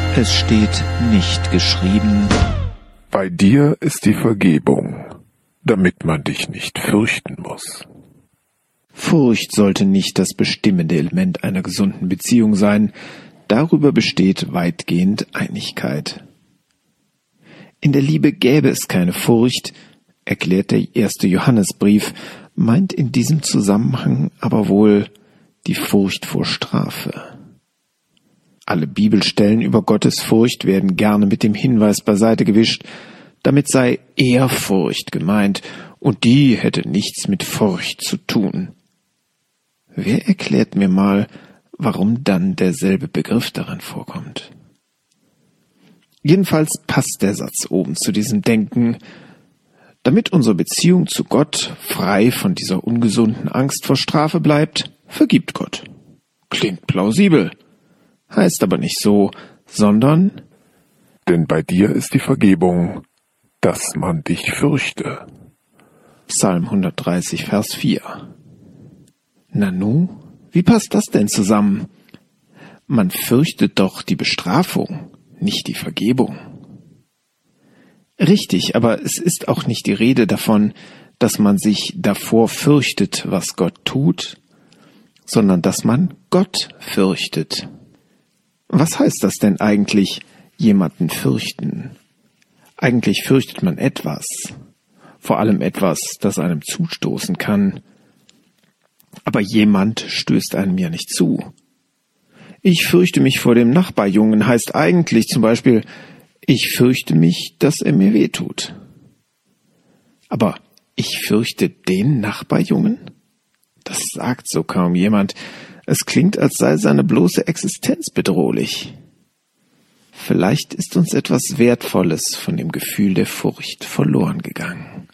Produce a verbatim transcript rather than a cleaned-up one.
Es steht nicht geschrieben: Bei dir ist die Vergebung, damit man dich nicht fürchten muss. Furcht sollte nicht das bestimmende Element einer gesunden Beziehung sein. Darüber besteht weitgehend Einigkeit. In der Liebe gäbe es keine Furcht, erklärt der erste Johannesbrief, meint in diesem Zusammenhang aber wohl die Furcht vor Strafe. Alle Bibelstellen über Gottes Furcht werden gerne mit dem Hinweis beiseite gewischt, damit sei Ehrfurcht gemeint, und die hätte nichts mit Furcht zu tun. Wer erklärt mir mal, warum dann derselbe Begriff darin vorkommt? Jedenfalls passt der Satz oben zu diesem Denken: Damit unsere Beziehung zu Gott frei von dieser ungesunden Angst vor Strafe bleibt, vergibt Gott. Klingt plausibel, heißt aber nicht so, sondern: Denn bei dir ist die Vergebung, dass man dich fürchte. Psalm hundertdreißig, Vers vier. Nanu, wie passt das denn zusammen? Man fürchtet doch die Bestrafung, nicht die Vergebung. Richtig, aber es ist auch nicht die Rede davon, dass man sich davor fürchtet, was Gott tut, sondern dass man Gott fürchtet. Was heißt das denn eigentlich, jemanden fürchten? Eigentlich fürchtet man etwas, vor allem etwas, das einem zustoßen kann. Aber jemand stößt einem ja nicht zu. Ich fürchte mich vor dem Nachbarjungen heißt eigentlich zum Beispiel: Ich fürchte mich, dass er mir wehtut. Aber ich fürchte den Nachbarjungen? Das sagt so kaum jemand. Es klingt, als sei seine bloße Existenz bedrohlich. Vielleicht ist uns etwas Wertvolles von dem Gefühl der Furcht verloren gegangen.